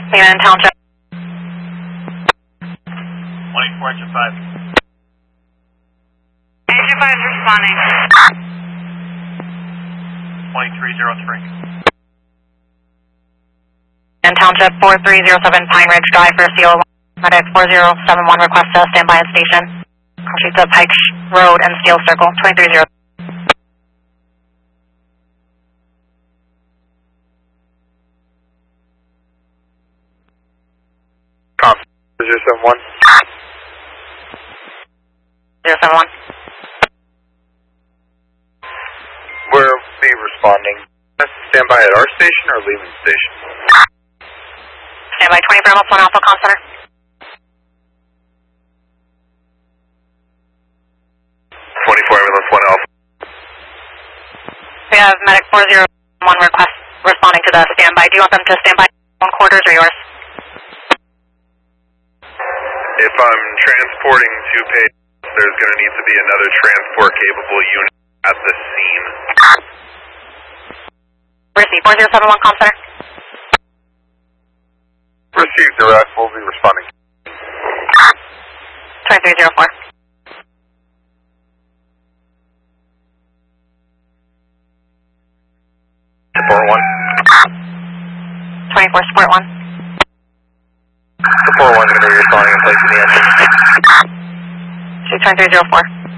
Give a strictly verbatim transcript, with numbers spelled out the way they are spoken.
Leland Township. twenty-four, engine five. Engine five is responding. twenty-three oh three. And Township four three zero seven Pine Ridge Drive for C O Medic four zero seven one request to stand by at station. Proceed to Pike Road and Steel Circle, twenty-three zero. Com, zero seven one. zero seven one. We'll be responding. Stand by at our station or Leland Station? Stand by twenty Bravo, one Alpha Comm Center. twenty-four, ambulance one Alpha. We have Medic four zero one request responding to the standby. Do you want them to stand by one quarters or yours? If I'm transporting two patients, there's going to need to be another transport capable unit at the scene. Receive four zero seven one Comm Center. Received, direct. We'll be responding. twenty-three zero four. Support one. twenty-four, support one. Support one's going to be responding in place of the engine. twenty-three zero four.